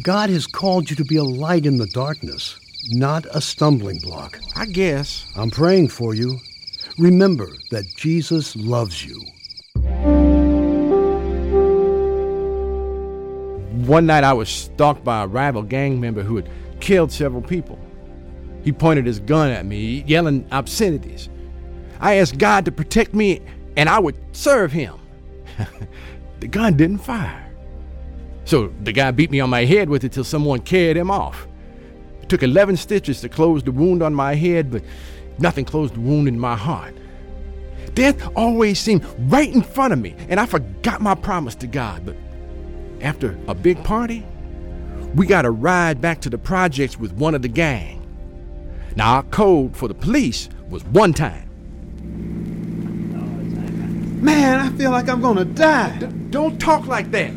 God has called you to be a light in the darkness, not a stumbling block. I guess. I'm praying for you. Remember that Jesus loves you. One night I was stalked by a rival gang member who had killed several people. He pointed his gun at me, yelling obscenities. I asked God to protect me, and I would serve him. The gun didn't fire. So the guy beat me on my head with it till someone carried him off. It took 11 stitches to close the wound on my head, but nothing closed the wound in my heart. Death always seemed right in front of me, and I forgot my promise to God. But after a big party, we got a ride back to the projects with one of the gang. Now, our code for the police was one time. Man, I feel like I'm gonna die. Don't talk like that.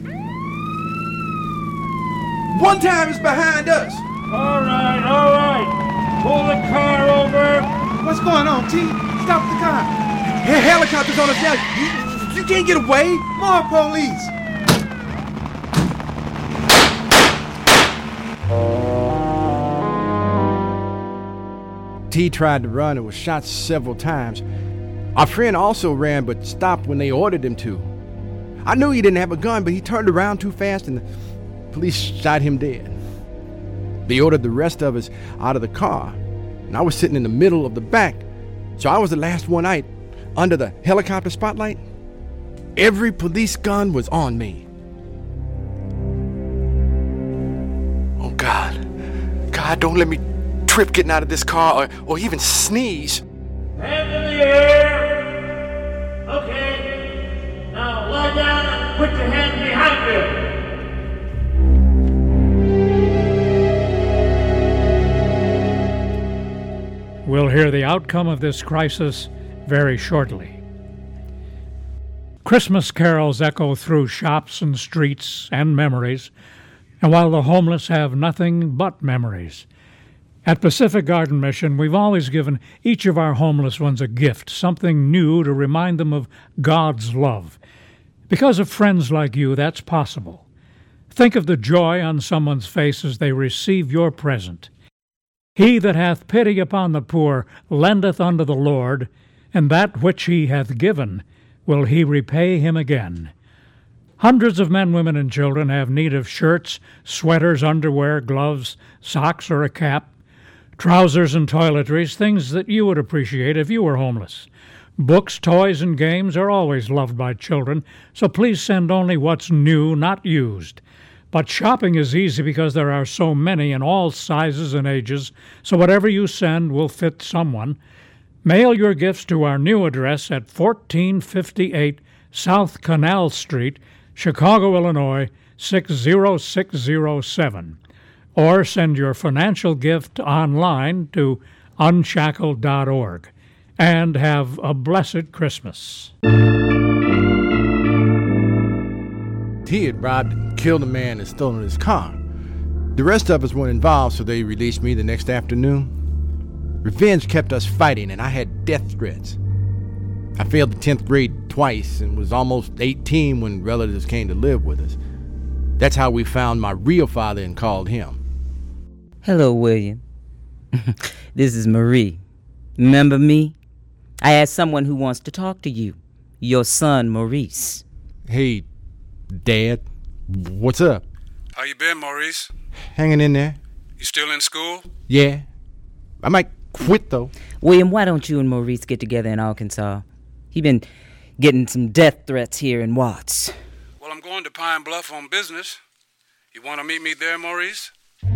One time is behind us. All right. Pull the car over. What's going on, T? Stop the car. Helicopters on us now. You can't get away. More police. T tried to run and was shot several times. Our friend also ran but stopped when they ordered him to. I knew he didn't have a gun, but he turned around too fast and the police shot him dead. They ordered the rest of us out of the car, and I was sitting in the middle of the back, so I was the last one out under the helicopter spotlight. Every police gun was on me. Oh, God, don't let me trip getting out of this car or even sneeze. Hands in the air. Okay. Now lie down and put your hands behind you. We'll hear the outcome of this crisis very shortly. Christmas carols echo through shops and streets and memories, and while the homeless have nothing but memories. At Pacific Garden Mission, we've always given each of our homeless ones a gift, something new to remind them of God's love. Because of friends like you, that's possible. Think of the joy on someone's face as they receive your present. He that hath pity upon the poor lendeth unto the Lord, and that which he hath given will he repay him again. Hundreds of men, women, and children have need of shirts, sweaters, underwear, gloves, socks, or a cap, trousers and toiletries, things that you would appreciate if you were homeless. Books, toys, and games are always loved by children, so please send only what's new, not used. But shopping is easy because there are so many in all sizes and ages, so whatever you send will fit someone. Mail your gifts to our new address at 1458 South Canal Street, Chicago, Illinois, 60607. Or send your financial gift online to unshackled.org. And have a blessed Christmas. He had robbed and killed a man and stolen his car. The rest of us weren't involved, so they released me the next afternoon. Revenge kept us fighting, and I had death threats. I failed the 10th grade twice and was almost 18 when relatives came to live with us. That's how we found my real father and called him. Hello, William. This is Marie. Remember me? I have someone who wants to talk to you. Your son, Maurice. Hey, Dad. What's up? How you been, Maurice? Hanging in there. You still in school? Yeah. I might quit, though. William, why don't you and Maurice get together in Arkansas? He been getting some death threats here in Watts. Well, I'm going to Pine Bluff on business. You want to meet me there, Maurice?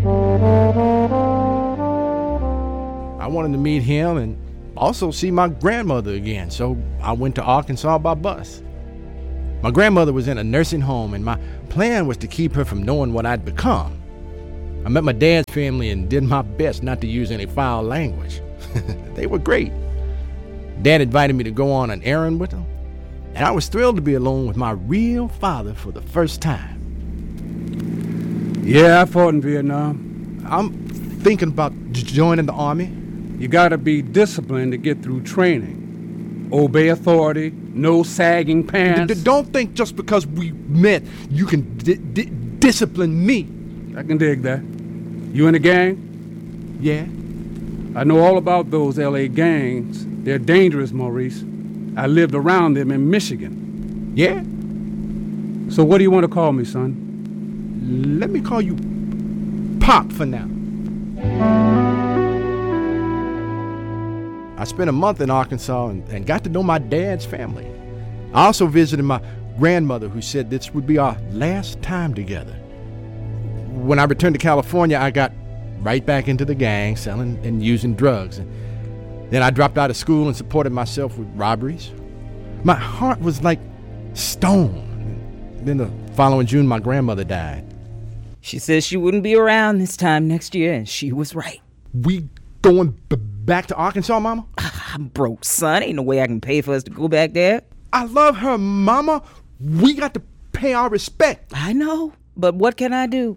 I wanted to meet him and also see my grandmother again, so I went to Arkansas by bus. My grandmother was in a nursing home, and my plan was to keep her from knowing what I'd become. I met my dad's family and did my best not to use any foul language. They were great. Dad invited me to go on an errand with him, and I was thrilled to be alone with my real father for the first time. Yeah, I fought in Vietnam. I'm thinking about joining the Army. You gotta be disciplined to get through training. Obey authority, no sagging pants. Don't think just because we met you can discipline me. I can dig that. You in a gang? Yeah. I know all about those L.A. gangs. They're dangerous, Maurice. I lived around them in Michigan. Yeah? So what do you want to call me, son? Let me call you Pop for now. I spent a month in Arkansas and got to know my dad's family. I also visited my grandmother, who said this would be our last time together. When I returned to California, I got right back into the gang, selling and using drugs. And then I dropped out of school and supported myself with robberies. My heart was like stone. Then the following June, my grandmother died. She said she wouldn't be around this time next year, and she was right. We going back to Arkansas, Mama? I'm broke, son. Ain't no way I can pay for us to go back there. I love her, Mama. We got to pay our respect. I know, but what can I do?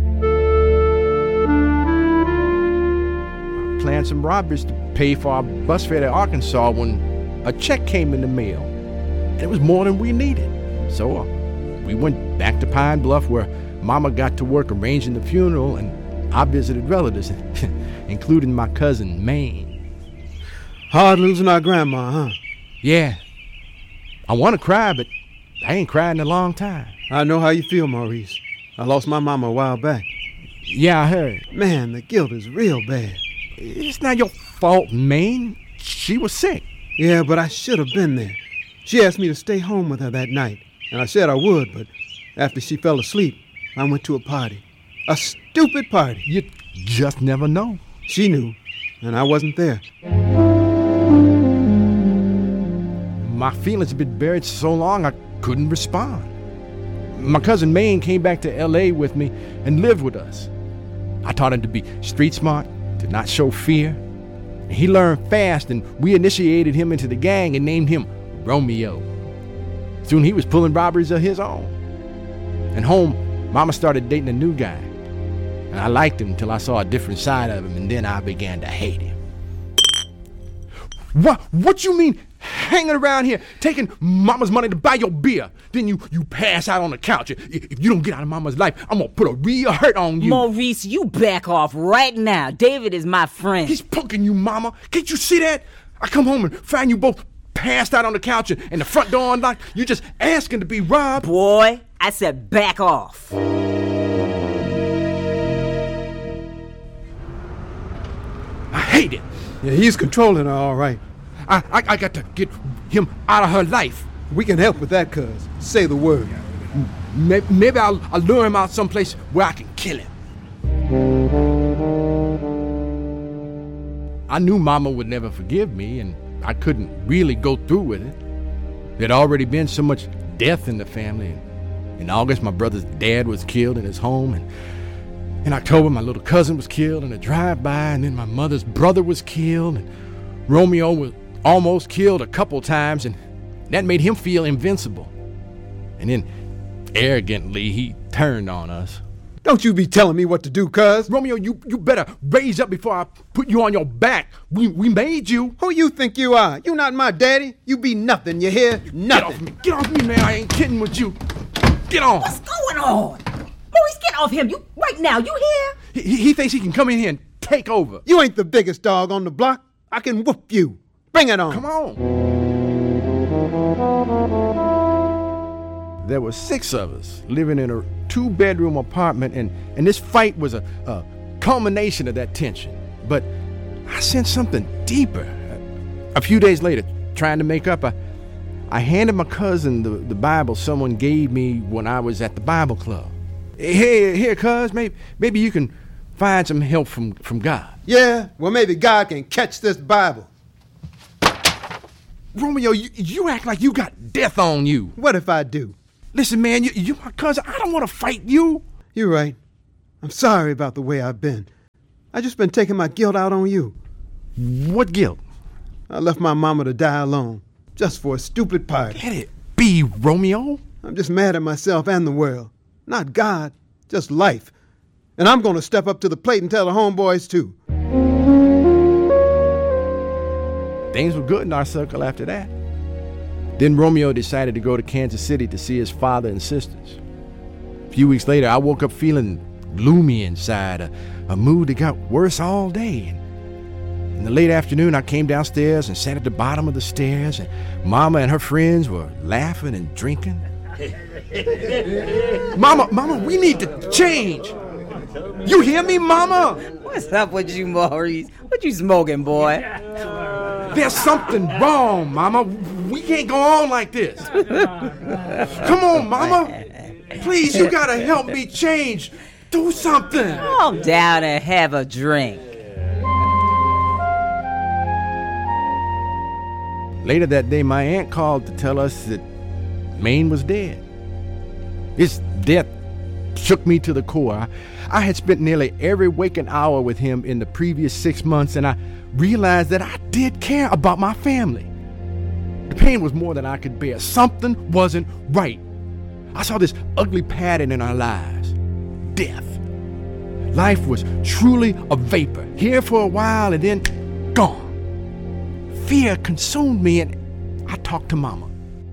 I planned some robberies to pay for our bus fare to Arkansas when a check came in the mail. And it was more than we needed. So we went back to Pine Bluff, where Mama got to work arranging the funeral, and I visited relatives, including my cousin, Maine. Hard losing our grandma, huh? Yeah. I want to cry, but I ain't cried in a long time. I know how you feel, Maurice. I lost my mama a while back. Yeah, I heard. Man, the guilt is real bad. It's not your fault, Maine. She was sick. Yeah, but I should have been there. She asked me to stay home with her that night, and I said I would, but after she fell asleep, I went to a party. A stupid party. You just never know. She knew, and I wasn't there. My feelings had been buried so long I couldn't respond. My cousin Maine came back to L.A. with me and lived with us. I taught him to be street smart, to not show fear. He learned fast, and we initiated him into the gang and named him Romeo. Soon he was pulling robberies of his own. And home, Mama started dating a new guy. And I liked him until I saw a different side of him, and then I began to hate him. What you mean hanging around here, taking Mama's money to buy your beer? Then you pass out on the couch. If you don't get out of Mama's life, I'm gonna put a real hurt on you. Maurice, you back off right now. David is my friend. He's punking you, Mama. Can't you see that? I come home and find you both passed out on the couch and the front door unlocked. You just asking to be robbed. Boy, I said back off. I hate it. Yeah, he's controlling her all right. I got to get him out of her life. We can help with that, cuz. Say the word. Maybe I'll lure him out someplace where I can kill him. I knew Mama would never forgive me, and I couldn't really go through with it. There'd already been so much death in the family. In August, my brother's dad was killed in his home, and in October, my little cousin was killed in a drive-by, and then my mother's brother was killed, and Romeo was almost killed a couple times, and that made him feel invincible. And then, arrogantly, he turned on us. Don't you be telling me what to do, cuz. Romeo, you better raise up before I put you on your back. We made you. Who you think you are? You not my daddy. You be nothing, you hear? Nothing. Get off me, man. I ain't kidding with you. Get on. What's going on? Maurice, get off him. You right now. You hear? He thinks he can come in here and take over. You ain't the biggest dog on the block. I can whoop you. Bring it on. Come on. There were 6 of us living in a 2-bedroom apartment, and this fight was a culmination of that tension. But I sensed something deeper. A few days later, trying to make up, I handed my cousin the Bible someone gave me when I was at the Bible club. Here, cuz, maybe you can find some help from God. Yeah, well, maybe God can catch this Bible. Romeo, you act like you got death on you. What if I do? Listen, man, you my cousin. I don't want to fight you. You're right. I'm sorry about the way I've been. I just been taking my guilt out on you. What guilt? I left my mama to die alone, just for a stupid party. Let it be, Romeo. I'm just mad at myself and the world. Not God, just life. And I'm going to step up to the plate and tell the homeboys, too. Things were good in our circle after that. Then Romeo decided to go to Kansas City to see his father and sisters. A few weeks later, I woke up feeling gloomy inside, a mood that got worse all day. And in the late afternoon, I came downstairs and sat at the bottom of the stairs, and Mama and her friends were laughing and drinking. Mama, we need to change. You hear me, Mama? What's up with you, Maurice? What you smoking, boy? There's something wrong, Mama. We can't go on like this. Come on, Mama. Please, you gotta help me change. Do something. Calm down and have a drink. Later that day, my aunt called to tell us that Maine was dead. His death shook me to the core. I had spent nearly every waking hour with him in the previous 6 months, and I realized that I did care about my family. The pain was more than I could bear. Something wasn't right. I saw this ugly pattern in our lives. Death. Life was truly a vapor, here for a while and then gone. Fear consumed me, and I talked to Mama.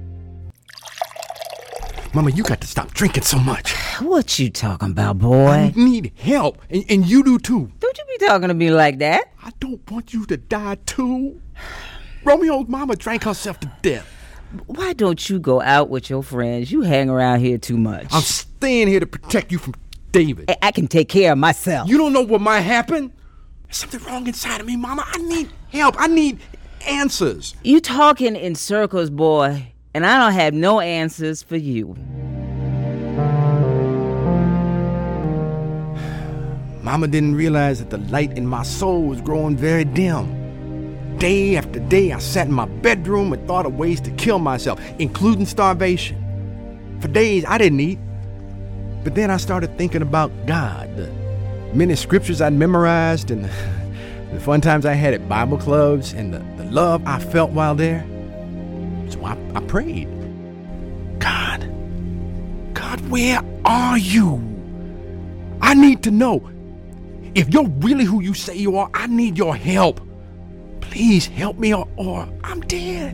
Mama, you got to stop drinking so much. What you talking about, boy? I need help, and you do too. Don't you be talking to me like that. I don't want you to die too. Romeo's mama drank herself to death. Why don't you go out with your friends? You hang around here too much. I'm staying here to protect you from David. I can take care of myself. You don't know what might happen. There's something wrong inside of me, Mama. I need help. I need answers. You talking in circles, boy, and I don't have no answers for you. Mama didn't realize that the light in my soul was growing very dim. Day after day, I sat in my bedroom and thought of ways to kill myself, including starvation. For days, I didn't eat. But then I started thinking about God, the many scriptures I'd memorized, and the fun times I had at Bible clubs, and the love I felt while there. So I prayed. God, where are you? I need to know. If you're really who you say you are, I need your help. Please help me or I'm dead.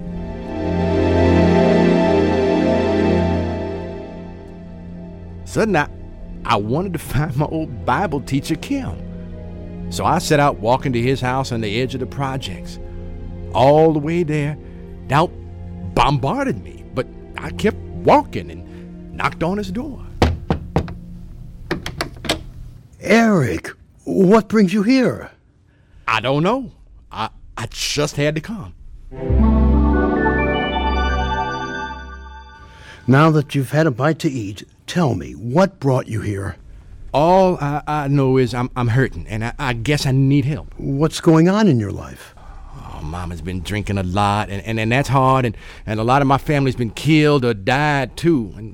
Suddenly, I wanted to find my old Bible teacher, Kim. So I set out walking to his house on the edge of the projects. All the way there, doubt bombarded me, but I kept walking and knocked on his door. Eric, what brings you here? I don't know. I just had to come. Now that you've had a bite to eat, tell me, what brought you here? All I know is I'm hurting, and I guess I need help. What's going on in your life? Oh, Mama's been drinking a lot, and that's hard, and a lot of my family's been killed or died, too. And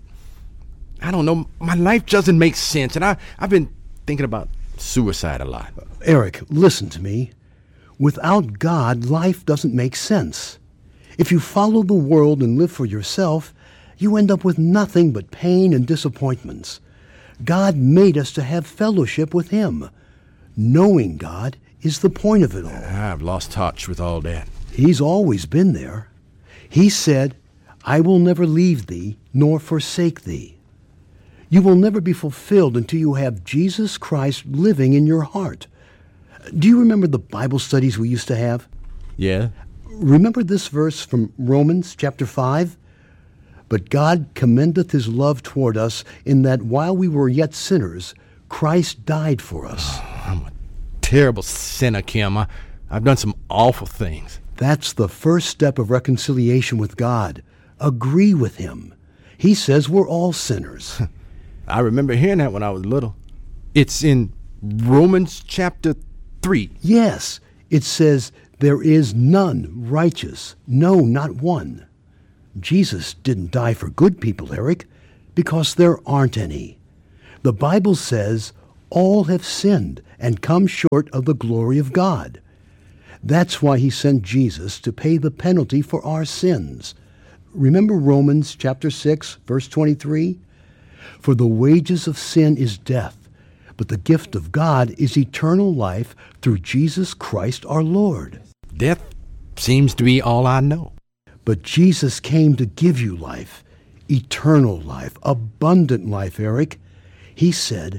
I don't know, my life doesn't make sense, and I've been thinking about suicide a lot. Eric, listen to me. Without God, life doesn't make sense. If you follow the world and live for yourself, you end up with nothing but pain and disappointments. God made us to have fellowship with Him. Knowing God is the point of it all. I've lost touch with all that. He's always been there. He said, I will never leave thee nor forsake thee. You will never be fulfilled until you have Jesus Christ living in your heart. Do you remember the Bible studies we used to have? Yeah. Remember this verse from Romans chapter 5? But God commendeth his love toward us in that while we were yet sinners, Christ died for us. Oh, I'm a terrible sinner, Kim. I've done some awful things. That's the first step of reconciliation with God. Agree with him. He says we're all sinners. I remember hearing that when I was little. It's in Romans chapter 3. Yes, it says, there is none righteous, no, not one. Jesus didn't die for good people, Eric, because there aren't any. The Bible says, all have sinned and come short of the glory of God. That's why he sent Jesus to pay the penalty for our sins. Remember Romans chapter 6, verse 23? For the wages of sin is death, but the gift of God is eternal life through Jesus Christ our Lord. Death seems to be all I know. But Jesus came to give you life, eternal life, abundant life, Eric. He said,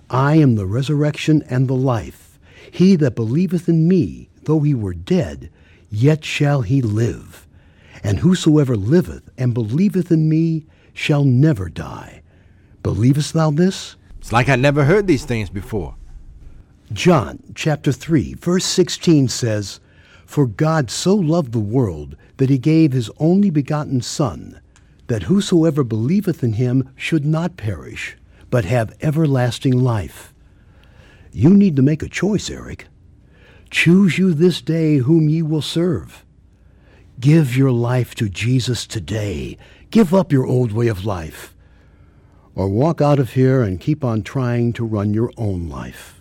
I am the resurrection and the life. He that believeth in me, though he were dead, yet shall he live. And whosoever liveth and believeth in me shall never die. Believest thou this? It's like I never heard these things before. John chapter 3, verse 16 says, For God so loved the world that he gave his only begotten Son, that whosoever believeth in him should not perish, but have everlasting life. You need to make a choice, Eric. Choose you this day whom ye will serve. Give your life to Jesus today. Give up your old way of life. Or walk out of here and keep on trying to run your own life.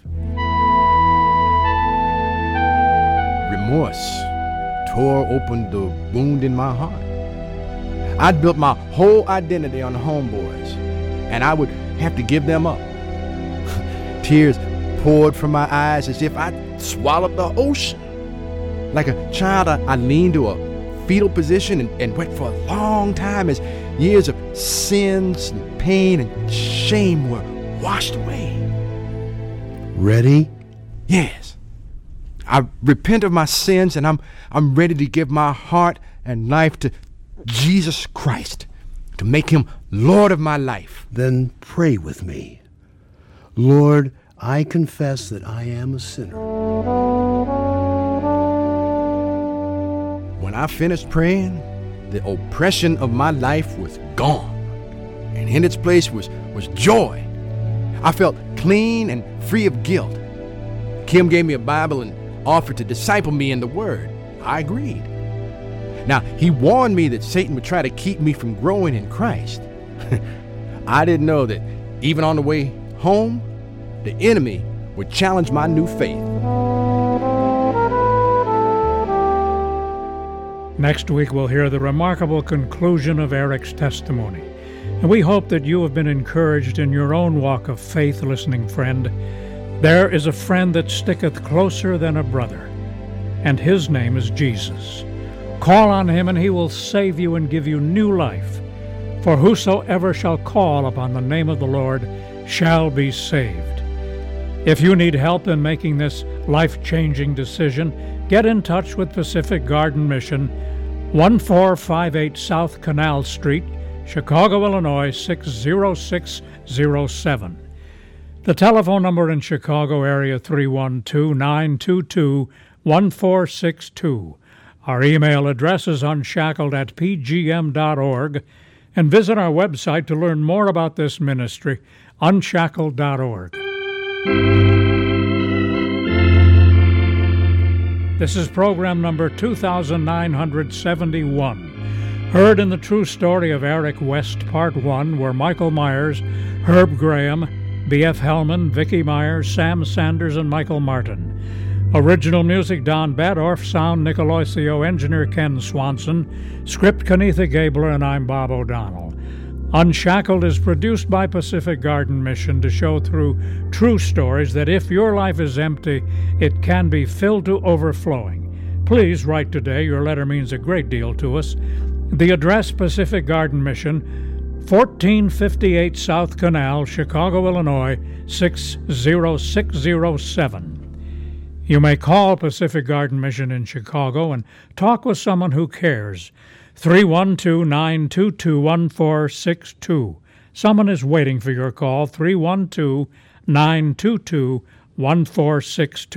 Remorse tore open the wound in my heart. I'd built my whole identity on the homeboys, and I would have to give them up. Tears poured from my eyes as if I'd swallowed the ocean. Like a child, I leaned to a fetal position and wept for a long time as years of sins and pain and shame were washed away. Ready? Yes. I repent of my sins, and I'm ready to give my heart and life to Jesus Christ, to make him Lord of my life. Then pray with me. Lord, I confess that I am a sinner. When I finished praying, the oppression of my life was gone, and in its place was joy. I felt clean and free of guilt. Kim gave me a Bible and offered to disciple me in the Word. I agreed. Now, he warned me that Satan would try to keep me from growing in Christ. I didn't know that even on the way home, the enemy would challenge my new faith. Next week, we'll hear the remarkable conclusion of Eric's testimony. And we hope that you have been encouraged in your own walk of faith, listening friend. There is a friend that sticketh closer than a brother, and his name is Jesus. Call on him, and he will save you and give you new life. For whosoever shall call upon the name of the Lord shall be saved. If you need help in making this life-changing decision, get in touch with Pacific Garden Mission, 1458 South Canal Street, Chicago, Illinois, 60607. The telephone number in Chicago area 312-922-1462. Our email address is unshackled@pgm.org, and visit our website to learn more about this ministry, unshackled.org. This is program number 2971. Heard in the true story of Eric West, Part 1, were Michael Myers, Herb Graham, B.F. Hellman, Vicky Myers, Sam Sanders, and Michael Martin. Original music, Don Badorf. Sound, Nick Aloisio. Engineer, Ken Swanson. Script, Kenetha Gabler, and I'm Bob O'Donnell. Unshackled is produced by Pacific Garden Mission to show through true stories that if your life is empty, it can be filled to overflowing. Please write today. Your letter means a great deal to us. The address, Pacific Garden Mission, 1458 South Canal, Chicago, Illinois, 60607. You may call Pacific Garden Mission in Chicago and talk with someone who cares. 312-922-1462. Someone is waiting for your call, 312-922-1462.